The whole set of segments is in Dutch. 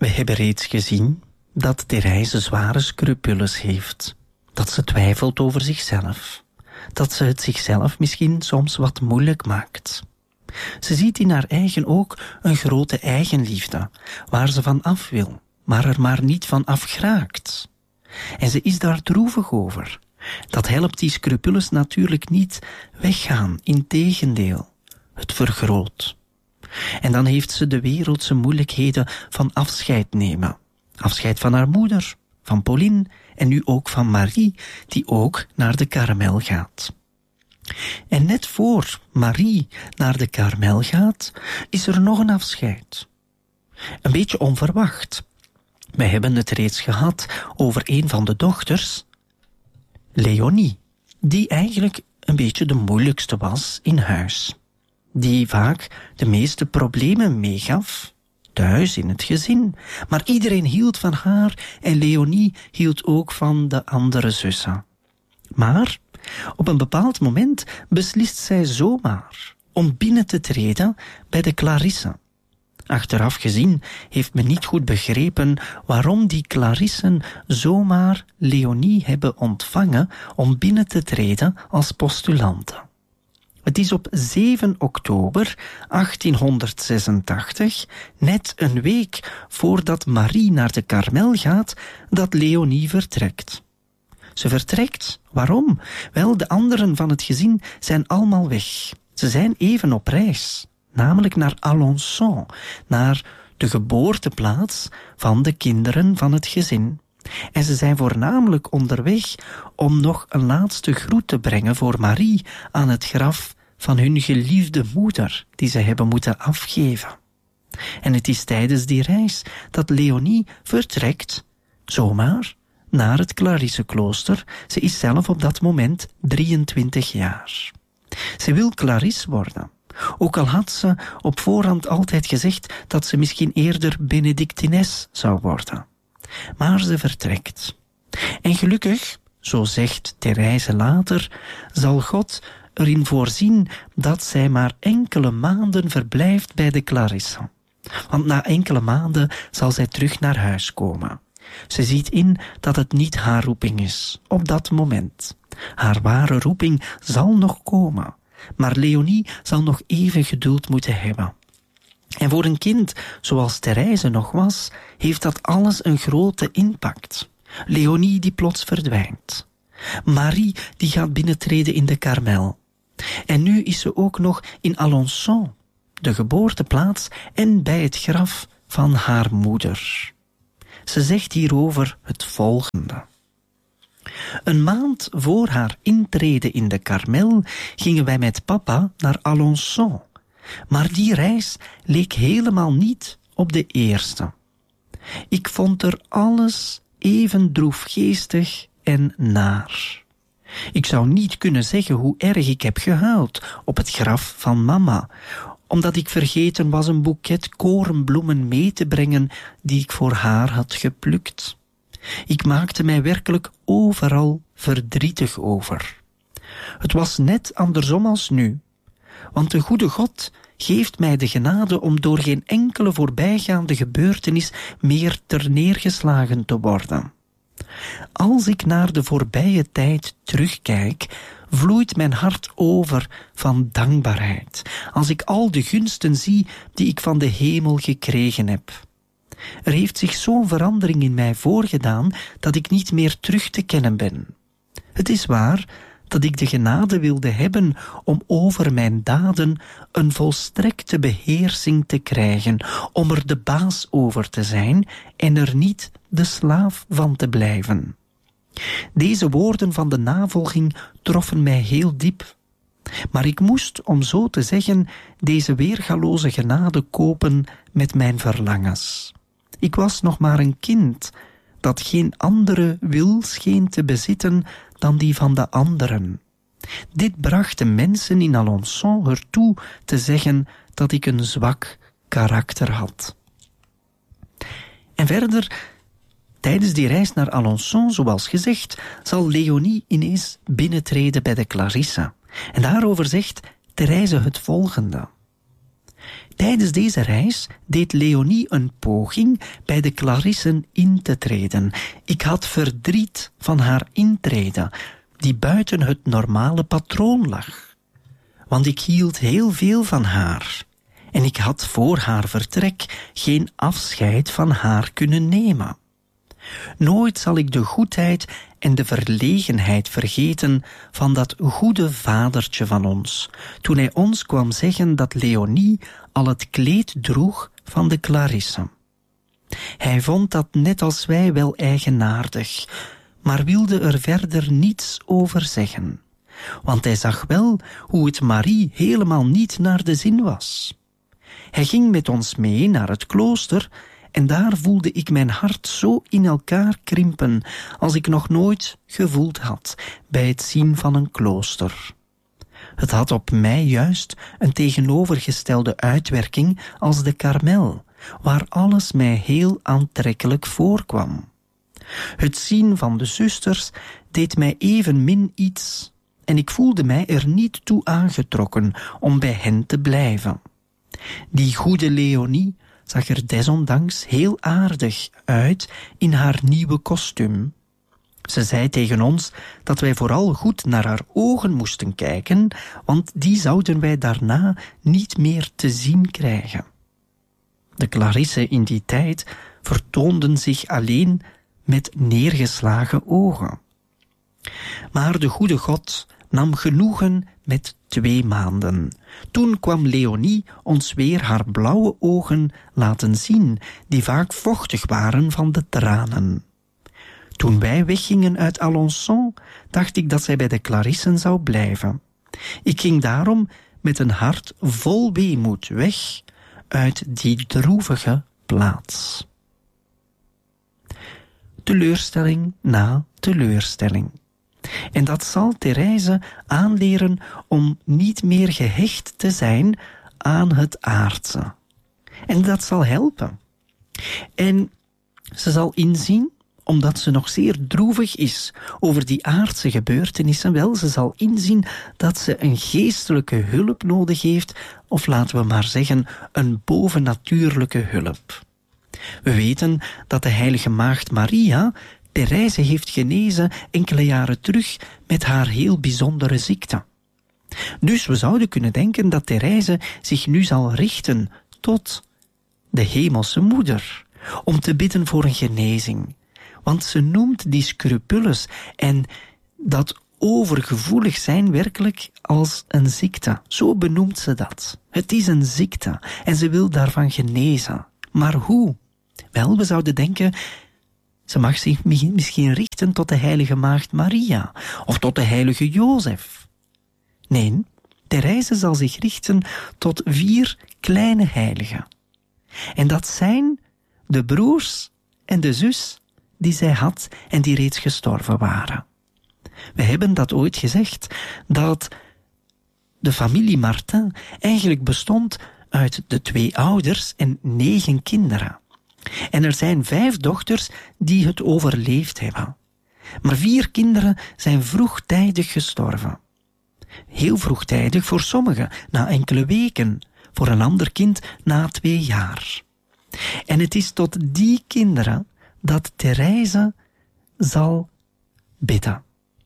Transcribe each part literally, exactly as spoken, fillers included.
We hebben reeds gezien dat Therese zware scrupules heeft. Dat ze twijfelt over zichzelf. Dat ze het zichzelf misschien soms wat moeilijk maakt. Ze ziet in haar eigen ook een grote eigenliefde, waar ze van af wil, maar er maar niet van af geraakt. En ze is daar droevig over. Dat helpt die scrupules natuurlijk niet weggaan, integendeel, het vergroot. En dan heeft ze de wereldse moeilijkheden van afscheid nemen. Afscheid van haar moeder, van Pauline en nu ook van Marie, die ook naar de Karmel gaat. En net voor Marie naar de Karmel gaat, is er nog een afscheid. Een beetje onverwacht. We hebben het reeds gehad over een van de dochters, Léonie, die eigenlijk een beetje de moeilijkste was in huis. Die vaak de meeste problemen meegaf, thuis in het gezin. Maar iedereen hield van haar en Léonie hield ook van de andere zussen. Maar op een bepaald moment beslist zij zomaar om binnen te treden bij de Clarissen. Achteraf gezien heeft men niet goed begrepen waarom die Clarissen zomaar Léonie hebben ontvangen om binnen te treden als postulante. Het is op zeven oktober achttienhonderdzesentachtig, net een week voordat Marie naar de Karmel gaat, dat Léonie vertrekt. Ze vertrekt. Waarom? Wel, de anderen van het gezin zijn allemaal weg. Ze zijn even op reis, namelijk naar Alençon, naar de geboorteplaats van de kinderen van het gezin. En ze zijn voornamelijk onderweg om nog een laatste groet te brengen voor Marie aan het graf van hun geliefde moeder, die ze hebben moeten afgeven. En het is tijdens die reis dat Léonie vertrekt, zomaar, naar het Clarissenklooster. Ze is zelf op dat moment drieëntwintig jaar. Ze wil Clarisse worden. Ook al had ze op voorhand altijd gezegd dat ze misschien eerder Benedictines zou worden. Maar ze vertrekt. En gelukkig, zo zegt Therese later, zal God erin voorzien dat zij maar enkele maanden verblijft bij de Clarissen. Want na enkele maanden zal zij terug naar huis komen. Ze ziet in dat het niet haar roeping is, op dat moment. Haar ware roeping zal nog komen, maar Léonie zal nog even geduld moeten hebben. En voor een kind, zoals Therese nog was, heeft dat alles een grote impact. Léonie die plots verdwijnt. Marie die gaat binnentreden in de Karmel. En nu is ze ook nog in Alençon, de geboorteplaats en bij het graf van haar moeder. Ze zegt hierover het volgende. Een maand voor haar intrede in de Karmel gingen wij met papa naar Alençon. Maar die reis leek helemaal niet op de eerste. Ik vond er alles even droefgeestig en naar. Ik zou niet kunnen zeggen hoe erg ik heb gehuild op het graf van mama, omdat ik vergeten was een boeket korenbloemen mee te brengen die ik voor haar had geplukt. Ik maakte mij werkelijk overal verdrietig over. Het was net andersom als nu, want de goede God geeft mij de genade om door geen enkele voorbijgaande gebeurtenis meer terneergeslagen te worden. Als ik naar de voorbije tijd terugkijk, vloeit mijn hart over van dankbaarheid, als ik al de gunsten zie die ik van de hemel gekregen heb. Er heeft zich zo'n verandering in mij voorgedaan dat ik niet meer terug te kennen ben. Het is waar dat ik de genade wilde hebben om over mijn daden een volstrekte beheersing te krijgen, om er de baas over te zijn en er niet de slaaf van te blijven. Deze woorden van de navolging troffen mij heel diep. Maar ik moest, om zo te zeggen, deze weergaloze genade kopen met mijn verlangens. Ik was nog maar een kind dat geen andere wil scheen te bezitten dan die van de anderen. Dit bracht de mensen in Alençon ertoe te zeggen dat ik een zwak karakter had. En verder, tijdens die reis naar Alençon, zoals gezegd, zal Léonie ineens binnentreden bij de Clarissen. En daarover zegt Therese het volgende. Tijdens deze reis deed Léonie een poging bij de Clarissen in te treden. Ik had verdriet van haar intrede, die buiten het normale patroon lag. Want ik hield heel veel van haar. En ik had voor haar vertrek geen afscheid van haar kunnen nemen. Nooit zal ik de goedheid en de verlegenheid vergeten van dat goede vadertje van ons, toen hij ons kwam zeggen dat Léonie al het kleed droeg van de Clarissen. Hij vond dat net als wij wel eigenaardig, maar wilde er verder niets over zeggen, want hij zag wel hoe het Marie helemaal niet naar de zin was. Hij ging met ons mee naar het klooster en daar voelde ik mijn hart zo in elkaar krimpen als ik nog nooit gevoeld had bij het zien van een klooster. Het had op mij juist een tegenovergestelde uitwerking als de Karmel, waar alles mij heel aantrekkelijk voorkwam. Het zien van de zusters deed mij evenmin iets en ik voelde mij er niet toe aangetrokken om bij hen te blijven. Die goede Léonie zag er desondanks heel aardig uit in haar nieuwe kostuum. Ze zei tegen ons dat wij vooral goed naar haar ogen moesten kijken, want die zouden wij daarna niet meer te zien krijgen. De Clarissen in die tijd vertoonden zich alleen met neergeslagen ogen. Maar de goede God nam genoegen met twee maanden. Toen kwam Léonie ons weer haar blauwe ogen laten zien, die vaak vochtig waren van de tranen. Toen wij weggingen uit Alençon, dacht ik dat zij bij de Clarissen zou blijven. Ik ging daarom met een hart vol weemoed weg uit die droevige plaats. Teleurstelling na teleurstelling. En dat zal Therese aanleren om niet meer gehecht te zijn aan het aardse. En dat zal helpen. En ze zal inzien, omdat ze nog zeer droevig is over die aardse gebeurtenissen, wel, ze zal inzien dat ze een geestelijke hulp nodig heeft, of laten we maar zeggen, een bovennatuurlijke hulp. We weten dat de heilige maagd Maria Therese heeft genezen enkele jaren terug met haar heel bijzondere ziekte. Dus we zouden kunnen denken dat Therese zich nu zal richten tot de hemelse moeder, om te bidden voor een genezing. Want ze noemt die scrupules en dat overgevoelig zijn werkelijk als een ziekte. Zo benoemt ze dat. Het is een ziekte en ze wil daarvan genezen. Maar hoe? Wel, we zouden denken, ze mag zich misschien richten tot de heilige maagd Maria of tot de heilige Jozef. Nee, Therese zal zich richten tot vier kleine heiligen. En dat zijn de broers en de zus die zij had en die reeds gestorven waren. We hebben dat ooit gezegd, dat de familie Martin eigenlijk bestond uit de twee ouders en negen kinderen. En er zijn vijf dochters die het overleefd hebben. Maar vier kinderen zijn vroegtijdig gestorven. Heel vroegtijdig voor sommigen, na enkele weken. Voor een ander kind na twee jaar. En het is tot die kinderen dat Therese zal bidden.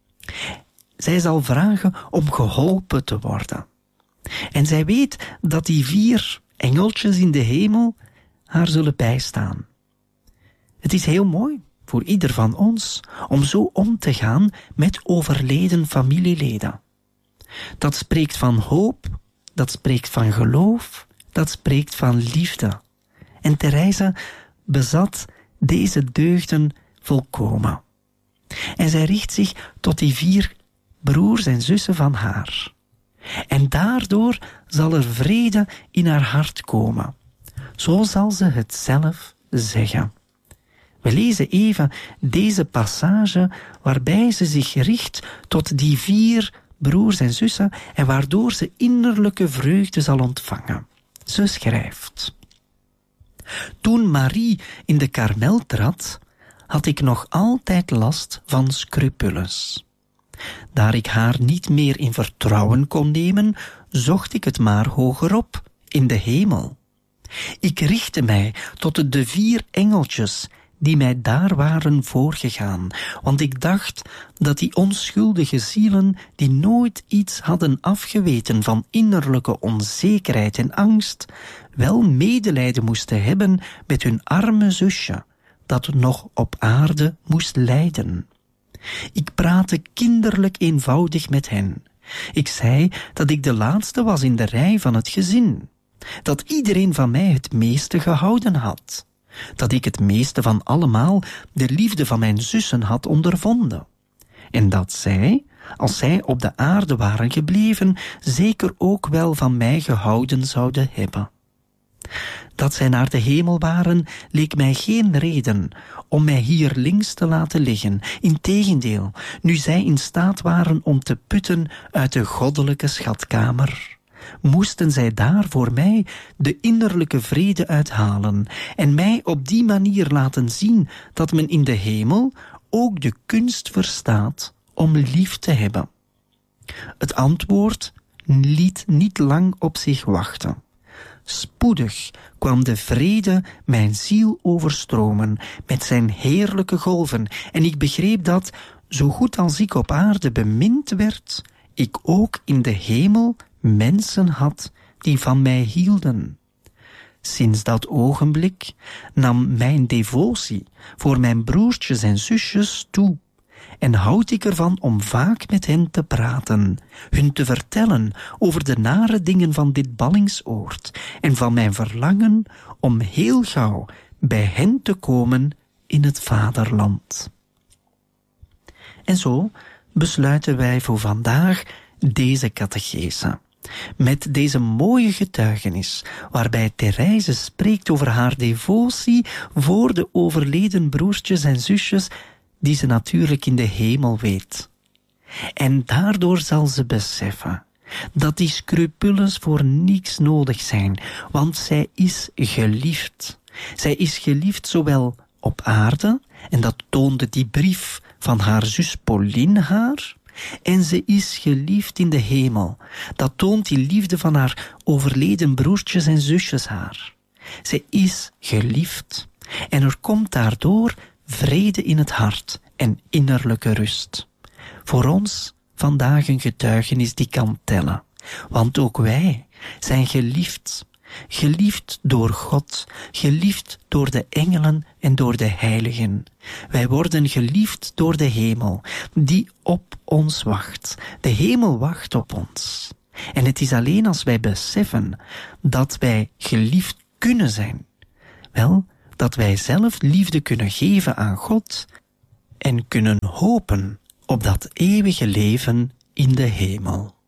Zij zal vragen om geholpen te worden. En zij weet dat die vier engeltjes in de hemel haar zullen bijstaan. Het is heel mooi voor ieder van ons om zo om te gaan met overleden familieleden. Dat spreekt van hoop, dat spreekt van geloof, dat spreekt van liefde. En Therese bezat deze deugden volkomen. En zij richt zich tot die vier broers en zussen van haar. En daardoor zal er vrede in haar hart komen. Zo zal ze het zelf zeggen. We lezen even deze passage waarbij ze zich richt tot die vier broers en zussen en waardoor ze innerlijke vreugde zal ontvangen. Ze schrijft: Toen Marie in de Karmel trad, had ik nog altijd last van scrupules. Daar ik haar niet meer in vertrouwen kon nemen, zocht ik het maar hogerop, in de hemel. Ik richtte mij tot de vier engeltjes die mij daar waren voorgegaan, want ik dacht dat die onschuldige zielen, die nooit iets hadden afgeweten van innerlijke onzekerheid en angst, wel medelijden moesten hebben met hun arme zusje, dat nog op aarde moest lijden. Ik praatte kinderlijk eenvoudig met hen. Ik zei dat ik de laatste was in de rij van het gezin, dat iedereen van mij het meeste gehouden had, dat ik het meeste van allemaal de liefde van mijn zussen had ondervonden, en dat zij, als zij op de aarde waren gebleven, zeker ook wel van mij gehouden zouden hebben. Dat zij naar de hemel waren, leek mij geen reden om mij hier links te laten liggen. Integendeel, nu zij in staat waren om te putten uit de goddelijke schatkamer, moesten zij daar voor mij de innerlijke vrede uithalen en mij op die manier laten zien dat men in de hemel ook de kunst verstaat om lief te hebben. Het antwoord liet niet lang op zich wachten. Spoedig kwam de vrede mijn ziel overstromen met zijn heerlijke golven, en ik begreep dat, zo goed als ik op aarde bemind werd, ik ook in de hemel mensen had die van mij hielden. Sinds dat ogenblik nam mijn devotie voor mijn broertjes en zusjes toe, en houd ik ervan om vaak met hen te praten, hun te vertellen over de nare dingen van dit ballingsoord en van mijn verlangen om heel gauw bij hen te komen in het vaderland. En zo besluiten wij voor vandaag deze catechese, met deze mooie getuigenis, waarbij Therese spreekt over haar devotie voor de overleden broertjes en zusjes, die ze natuurlijk in de hemel weet. En daardoor zal ze beseffen dat die scrupules voor niets nodig zijn, want zij is geliefd. Zij is geliefd zowel op aarde, en dat toonde die brief van haar zus Pauline haar, en ze is geliefd in de hemel. Dat toont die liefde van haar overleden broertjes en zusjes haar. Ze is geliefd, en er komt daardoor vrede in het hart en innerlijke rust. Voor ons vandaag een getuigenis die kan tellen, want ook wij zijn geliefd. Geliefd door God, geliefd door de engelen en door de heiligen. Wij worden geliefd door de hemel, die op ons wacht. De hemel wacht op ons. En het is alleen als wij beseffen dat wij geliefd kunnen zijn, wel, dat wij zelf liefde kunnen geven aan God en kunnen hopen op dat eeuwige leven in de hemel.